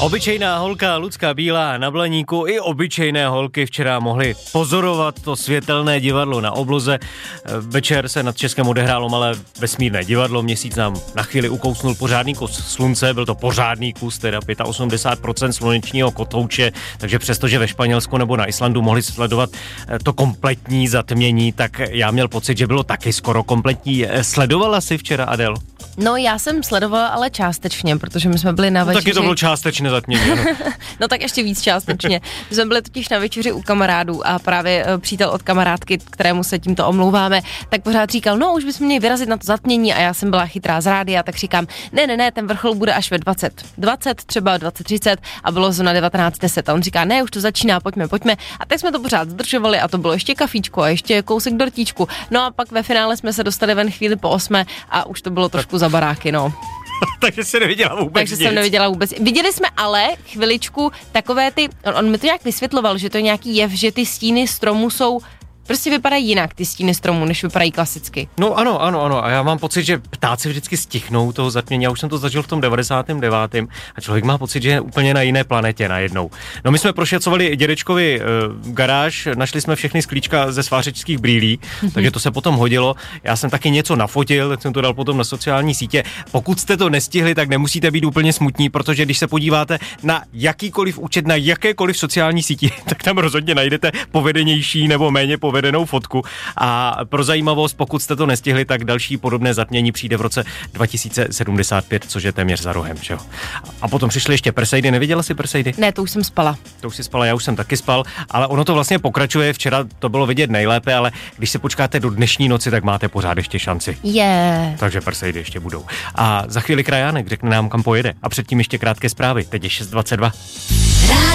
Obyčejná holka Lucka Bílá na Blaníku i obyčejné holky včera mohly pozorovat to světelné divadlo na obloze. Večer se nad Českem odehrálo malé vesmírné divadlo, měsíc nám na chvíli ukousnul pořádný kus slunce, byl to pořádný kus, teda 85% slunečního kotouče, takže přestože ve Španělsku nebo na Islandu mohli sledovat to kompletní zatmění, tak já měl pocit, že bylo taky skoro kompletní. Sledovala jsi včera, Adel? No, já jsem sledovala, ale částečně, protože my jsme byli na večeři. Taky to bylo částečně zatmění, ano. No tak ještě víc částečně. My jsme byli totiž na večeři u kamarádů a právě přítel od kamarádky, kterému se tímto omlouváme, tak pořád říkal, no už bychom měli vyrazit na to zatmění a já jsem byla chytrá z rádia, tak říkám, ne, ten vrchol bude až ve 20, třeba 20:30 a bylo zrovna 19:10 a on říká, ne, už to začíná, pojďme. A tak jsme to pořád zdržovali a to bylo ještě kafíčko a ještě kousek dortíčku. No a pak ve finále jsme se dostali ven chvíli po 8 a už to bylo trošku za baráky, no. Takže se neviděla vůbec Takže jsem neviděla vůbec. Viděli jsme ale chviličku takové ty, on mi to nějak vysvětloval, že to je nějaký jev, že ty stíny stromů jsou, prostě vypadají jinak ty stíny stromů, než vypadají klasicky. No ano. A já mám pocit, že ptáci vždycky stichnou toho zatmění. Já už jsem to zažil v tom 99. a člověk má pocit, že je úplně na jiné planetě najednou. No my jsme prošetřovali dědečkovi garáž, našli jsme všechny sklíčka ze svářečských brýlí, takže to se potom hodilo. Já jsem taky něco nafotil, tak jsem to dal potom na sociální sítě. Pokud jste to nestihli, tak nemusíte být úplně smutní, protože když se podíváte na jakýkoliv účet, na jakékoliv sociální síti, tak tam rozhodně najdete povedenější nebo méně povedenou fotku. A pro zajímavost, pokud jste to nestihli, tak další podobné zatmění přijde v roce 2075, což je téměř za rohem, že jo. A potom přišly ještě Perseidy. Neviděla jsi Perseidy? Ne, to už jsem spala. To už jsi spala, já už jsem taky spal, ale ono to vlastně pokračuje. Včera to bylo vidět nejlépe, ale když se počkáte do dnešní noci, tak máte pořád ještě šanci. Takže Perseidy ještě budou. A za chvíli krajánek řekne nám, kam pojede. A předtím ještě krátké zprávy. Teď je 6:22.